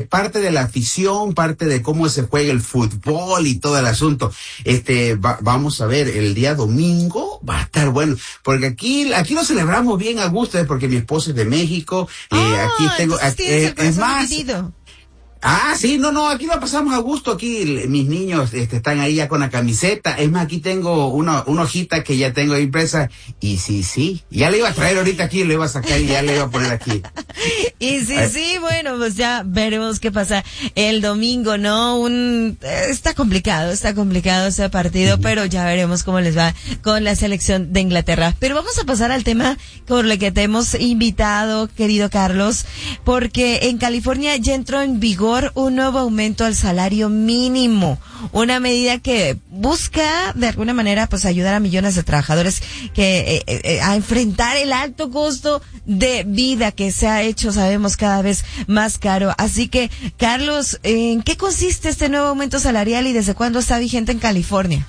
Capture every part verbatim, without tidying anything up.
parte de la afición, parte de cómo se juega el fútbol y todo el asunto. Este, va, vamos a ver, el día domingo va a estar bueno, porque aquí, aquí lo celebramos bien a gusto, ¿eh? Porque mi esposo es de México, eh, ah, aquí tengo, eh, es más, dividido. Ah, sí, no, no, aquí lo pasamos a gusto, aquí mis niños este, están ahí ya con la camiseta, es más, aquí tengo una, una hojita que ya tengo impresa, y sí, sí, ya le iba a traer ahorita aquí, le iba a sacar y ya le iba a poner aquí. Y sí, sí, bueno, pues ya veremos qué pasa el domingo, ¿no? Un, está complicado, está complicado ese partido, uh-huh. pero ya veremos cómo les va con la selección de Inglaterra. Pero vamos a pasar al tema por el que te hemos invitado, querido Carlos, porque en California ya entró en vigor un nuevo aumento al salario mínimo, una medida que busca de alguna manera pues ayudar a millones de trabajadores que eh, eh, a enfrentar el alto costo de vida que se ha hecho, sabemos, cada vez más caro. Así que, Carlos, ¿en qué consiste este nuevo aumento salarial y desde cuándo está vigente en California?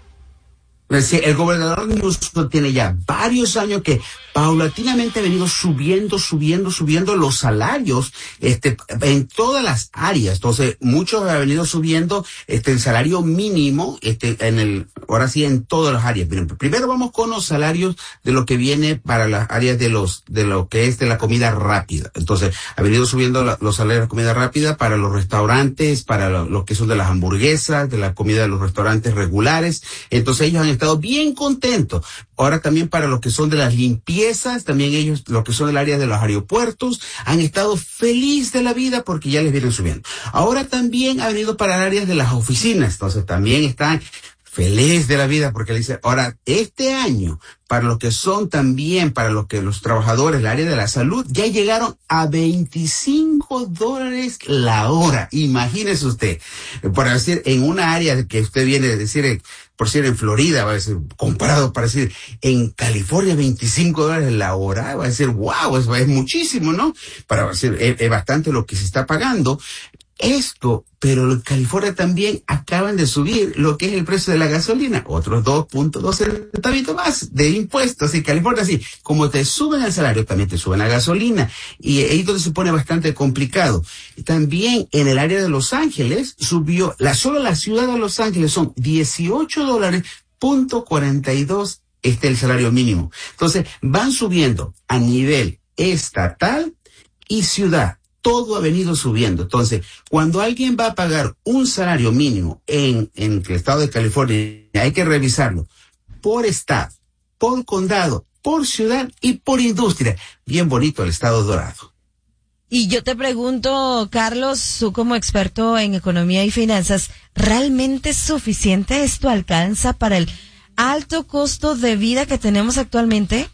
Sí, el gobernador Newsom tiene ya varios años que paulatinamente ha venido subiendo, subiendo, subiendo los salarios, este, en todas las áreas. Entonces, muchos han venido subiendo, este, el salario mínimo, este, en el, ahora sí, en todas las áreas. Primero vamos con los salarios de lo que viene para las áreas de los, de lo que es de la comida rápida. Entonces, ha venido subiendo la, los salarios de comida rápida para los restaurantes, para lo, lo que son de las hamburguesas, de la comida de los restaurantes regulares. Entonces, ellos han estado bien contentos. Ahora también para los que son de las limpiezas, también ellos, los que son del área de los aeropuertos, han estado feliz de la vida porque ya les vienen subiendo. Ahora también ha venido para el área de las oficinas, entonces también están feliz de la vida porque le dice, ahora, este año, para los que son también, para los que los trabajadores del área de la salud, ya llegaron a veinticinco dólares la hora. Imagínese usted, por decir, en una área que usted viene de decir, por decir en Florida, va a decir, comparado para decir, en California veinticinco dólares la hora, va a decir, wow, es, es muchísimo, ¿no? Para decir, es, es bastante lo que se está pagando. Esto, pero en California también acaban de subir lo que es el precio de la gasolina, otros dos punto dos centavitos más de impuestos. Y California, sí, como te suben el salario, también te suben la gasolina. Y ahí es donde se pone bastante complicado. También en el área de Los Ángeles subió, la solo la ciudad de Los Ángeles son dieciocho dólares punto cuarenta y dos este el salario mínimo. Entonces, van subiendo a nivel estatal y ciudad. Todo ha venido subiendo. Entonces, cuando alguien va a pagar un salario mínimo en, en el estado de California, hay que revisarlo por estado, por condado, por ciudad y por industria. Bien bonito el estado dorado. Y yo te pregunto, Carlos, tú como experto en economía y finanzas, ¿realmente es suficiente esto alcanza para el alto costo de vida que tenemos actualmente?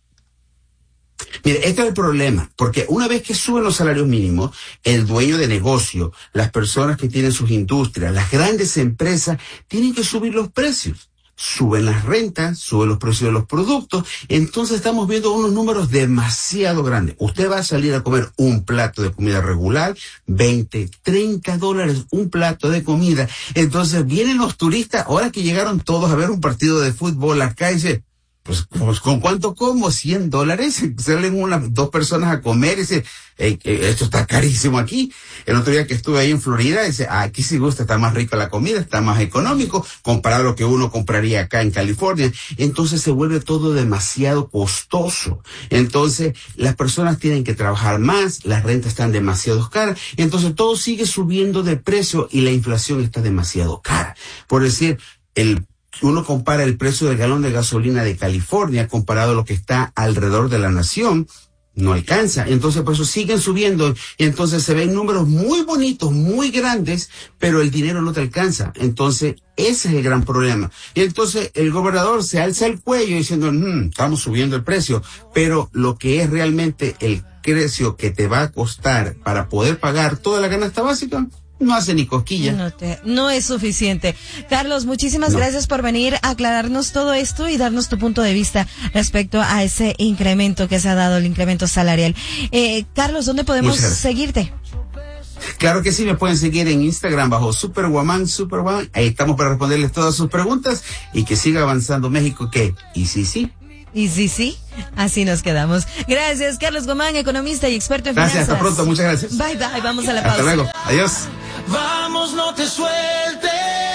Mire, este es el problema, porque una vez que suben los salarios mínimos, el dueño de negocio, las personas que tienen sus industrias, las grandes empresas, tienen que subir los precios. Suben las rentas, suben los precios de los productos, entonces estamos viendo unos números demasiado grandes. Usted va a salir a comer un plato de comida regular, veinte, treinta dólares un plato de comida. Entonces vienen los turistas, ahora que llegaron todos a ver un partido de fútbol acá y dice, Pues, pues, ¿con cuánto como? ¿cien dólares? Salen una, dos personas a comer y dice, hey, esto está carísimo aquí. El otro día que estuve ahí en Florida, dice, ah, aquí sí gusta, está más rica la comida, está más económico, comparado a lo que uno compraría acá en California. Entonces se vuelve todo demasiado costoso. Entonces, las personas tienen que trabajar más, las rentas están demasiado caras, entonces todo sigue subiendo de precio y la inflación está demasiado cara. Por decir, el uno compara el precio del galón de gasolina de California comparado a lo que está alrededor de la nación, no alcanza. Entonces, por eso siguen subiendo. Y entonces se ven números muy bonitos, muy grandes, pero el dinero no te alcanza. Entonces, ese es el gran problema. Y entonces el gobernador se alza el cuello diciendo, mmm, estamos subiendo el precio. Pero lo que es realmente el precio que te va a costar para poder pagar toda la canasta básica, no hace ni cosquilla. No, te, no es suficiente. Carlos, muchísimas no. gracias por venir a aclararnos todo esto y darnos tu punto de vista respecto a ese incremento que se ha dado, el incremento salarial. Eh, Carlos, ¿dónde podemos seguirte? Claro que sí, me pueden seguir en Instagram bajo Superwoman, Superwoman. Ahí estamos para responderles todas sus preguntas y que siga avanzando México, que, y sí, sí, Y sí, sí, así nos quedamos. Gracias, Carlos Gomán, economista y experto en gracias, finanzas. Gracias, hasta pronto, muchas gracias. Bye, bye, vamos a la pausa. Hasta luego, adiós. Vamos, no te sueltes.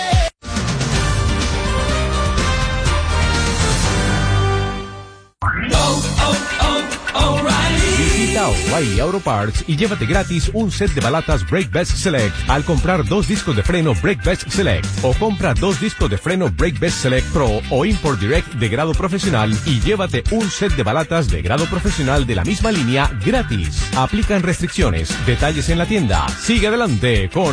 Oh, oh, oh, O'Reilly. Visita O'Reilly Auto Parts y llévate gratis un set de balatas Brake Best Select al comprar dos discos de freno Brake Best Select, o compra dos discos de freno Brake Best Select Pro o Import Direct de grado profesional y llévate un set de balatas de grado profesional de la misma línea gratis. Aplican restricciones. Detalles en la tienda. Sigue adelante con